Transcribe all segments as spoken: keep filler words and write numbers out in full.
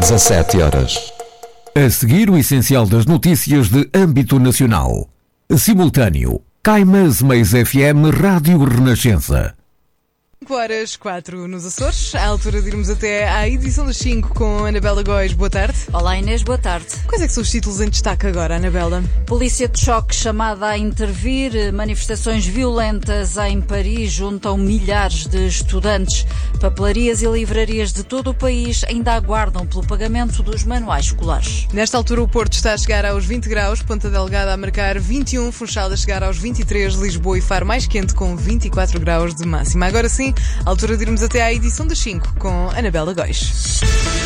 dezassete horas. A seguir, o essencial das notícias de âmbito nacional. Simultâneo, Caimãs Meias F M, Rádio Renascença. cinco horas, quatro nos Açores, à altura de irmos até à edição das cinco com Anabela Góis. Boa tarde. Olá Inês, boa tarde. Quais é que são os títulos em destaque agora, Anabela? Polícia de choque chamada a intervir, manifestações violentas em Paris juntam milhares de estudantes. Papelarias e livrarias de todo o país ainda aguardam pelo pagamento dos manuais escolares. Nesta altura o Porto está a chegar aos vinte graus, Ponta Delgada a marcar vinte e um, Funchal a chegar aos vinte e três, Lisboa e Faro mais quente com vinte e quatro graus de máxima. Agora sim, à altura de irmos até à edição das cinco com Anabela Góis.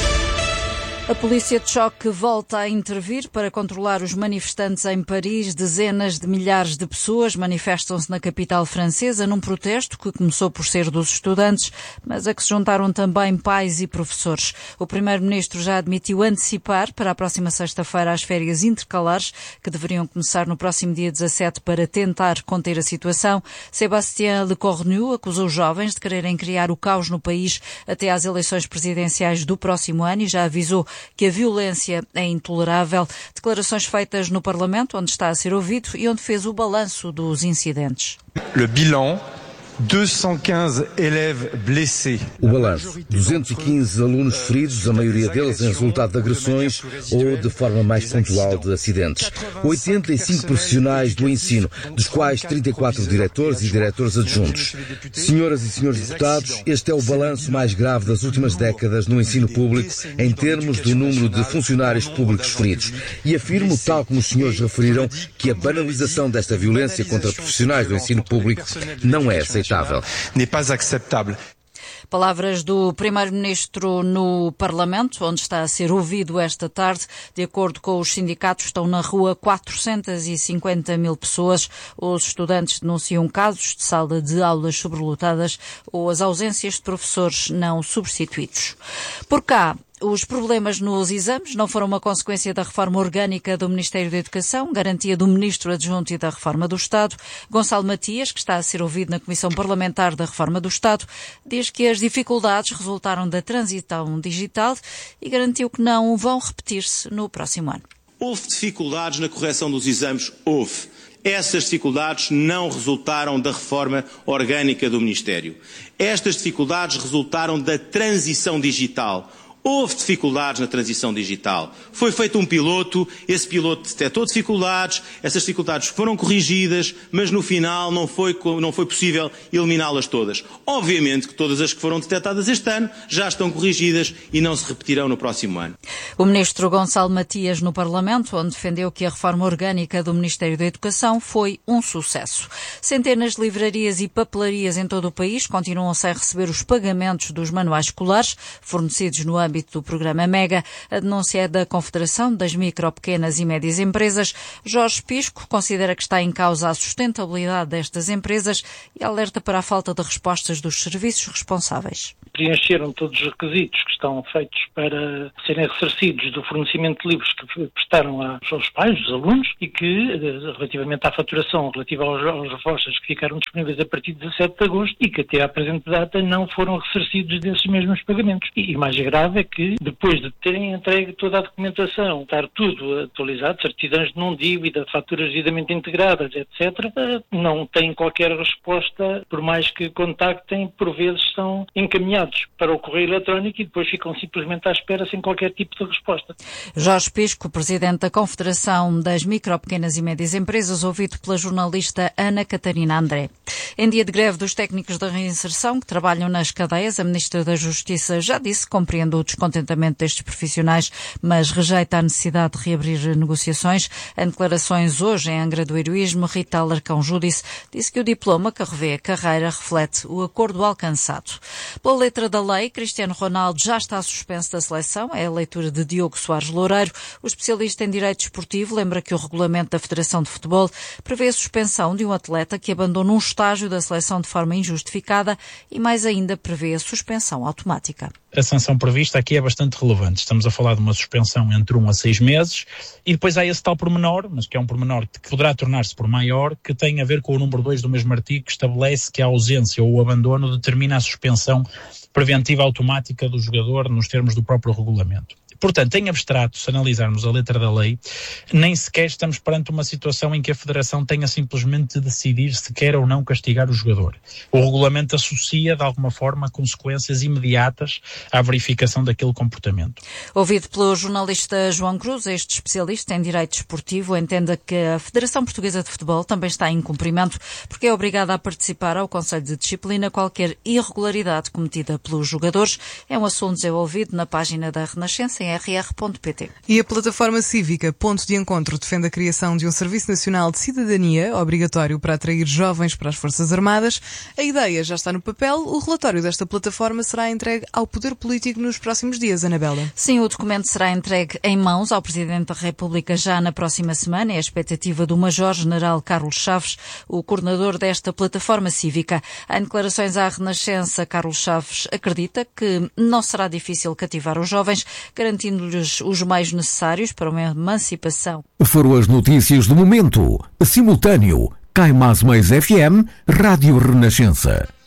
A polícia de choque volta a intervir para controlar os manifestantes em Paris. Dezenas de milhares de pessoas manifestam-se na capital francesa num protesto que começou por ser dos estudantes, mas a que se juntaram também pais e professores. O primeiro-ministro já admitiu antecipar para a próxima sexta-feira as férias intercalares, que deveriam começar no próximo dia dezassete para tentar conter a situação. Sébastien Lecornu acusou os jovens de quererem criar o caos no país até às eleições presidenciais do próximo ano e já avisou que a violência é intolerável. Declarações feitas no Parlamento, onde está a ser ouvido e onde fez o balanço dos incidentes. Le bilan, duzentos e quinze élèves blessés. O balanço, duzentos e quinze alunos feridos, a maioria deles em resultado de agressões ou de forma mais pontual de acidentes. oitenta e cinco profissionais do ensino, dos quais trinta e quatro diretores e diretores adjuntos. Senhoras e senhores deputados, este é o balanço mais grave das últimas décadas no ensino público em termos do número de funcionários públicos feridos. E afirmo, tal como os senhores referiram, que a banalização desta violência contra profissionais do ensino público não é aceitável. N'est pas acceptable. Palavras do primeiro-ministro no Parlamento, onde está a ser ouvido esta tarde. De acordo com os sindicatos, estão na rua quatrocentas e cinquenta mil pessoas. Os estudantes denunciam casos de sala de aulas sobrelotadas ou as ausências de professores não substituídos. Por cá, os problemas nos exames não foram uma consequência da reforma orgânica do Ministério da Educação, garantia do Ministro Adjunto e da Reforma do Estado. Gonçalo Matias, que está a ser ouvido na Comissão Parlamentar da Reforma do Estado, diz que as dificuldades resultaram da transição digital e garantiu que não vão repetir-se no próximo ano. Houve dificuldades na correção dos exames? Houve. Essas dificuldades não resultaram da reforma orgânica do Ministério. Estas dificuldades resultaram da transição digital. Houve dificuldades na transição digital. Foi feito um piloto, esse piloto detectou dificuldades, essas dificuldades foram corrigidas, mas no final não foi, não foi possível eliminá-las todas. Obviamente que todas as que foram detectadas este ano já estão corrigidas e não se repetirão no próximo ano. O ministro Gonçalo Matias no Parlamento, onde defendeu que a reforma orgânica do Ministério da Educação foi um sucesso. Centenas de livrarias e papelarias em todo o país continuam sem receber os pagamentos dos manuais escolares fornecidos no âmbito âmbito do programa Mega. A denúncia é da Confederação das Micro, Pequenas e Médias Empresas. Jorge Pisco considera que está em causa a sustentabilidade destas empresas e alerta para a falta de respostas dos serviços responsáveis. Preencheram todos os requisitos que estão feitos para serem ressarcidos do fornecimento de livros que prestaram aos pais, aos alunos, e que, relativamente à faturação, relativa aos, aos reforços que ficaram disponíveis a partir de dezassete de agosto e que até à presente data não foram ressarcidos desses mesmos pagamentos. E, e mais grave é que, depois de terem entregue toda a documentação, estar tudo atualizado, certidões de não dívida, faturas devidamente integradas, etcétera, não têm qualquer resposta, por mais que contactem, por vezes são encaminhados para o correio eletrónico e depois ficam simplesmente à espera sem qualquer tipo de resposta. Jorge Pisco, presidente da Confederação das Micro, Pequenas e Médias Empresas, ouvido pela jornalista Ana Catarina André. Em dia de greve dos técnicos da reinserção que trabalham nas cadeias, a Ministra da Justiça já disse que compreende o descontentamento destes profissionais, mas rejeita a necessidade de reabrir negociações. Em declarações hoje em Angra do Heroísmo, Rita Alarcão Júdice disse que o diploma que revê a carreira reflete o acordo alcançado. Pela letra da lei, Cristiano Ronaldo já está suspenso da seleção. É a leitura de Diogo Soares Loureiro. O especialista em direito esportivo lembra que o regulamento da Federação de Futebol prevê a suspensão de um atleta que abandona um estágio da seleção de forma injustificada e, mais ainda, prevê a suspensão automática. A sanção prevista aqui é bastante relevante. Estamos a falar de uma suspensão entre um a seis meses e depois há esse tal pormenor, mas que é um pormenor que poderá tornar-se por maior, que tem a ver com o número dois do mesmo artigo, que estabelece que a ausência ou o abandono determina a suspensão preventiva automática do jogador nos termos do próprio regulamento. Portanto, em abstrato, se analisarmos a letra da lei, nem sequer estamos perante uma situação em que a Federação tenha simplesmente de decidir se quer ou não castigar o jogador. O regulamento associa, de alguma forma, consequências imediatas à verificação daquele comportamento. Ouvido pelo jornalista João Cruz, este especialista em direito desportivo entende que a Federação Portuguesa de Futebol também está em cumprimento porque é obrigada a participar ao Conselho de Disciplina qualquer irregularidade cometida pelos jogadores. É um assunto desenvolvido na página da Renascença em r r ponto p t. E a plataforma cívica Ponto de Encontro defende a criação de um Serviço Nacional de Cidadania obrigatório para atrair jovens para as Forças Armadas. A ideia já está no papel. O relatório desta plataforma será entregue ao Poder Político nos próximos dias, Anabela. Sim, o documento será entregue em mãos ao Presidente da República já na próxima semana. É a expectativa do Major-General Carlos Chaves, o coordenador desta plataforma cívica. Em declarações à Renascença, Carlos Chaves acredita que não será difícil cativar os jovens, garantindo-lhes os meios necessários para uma emancipação. Foram as notícias do momento. Simultâneo. Caimás Mais F M, Rádio Renascença.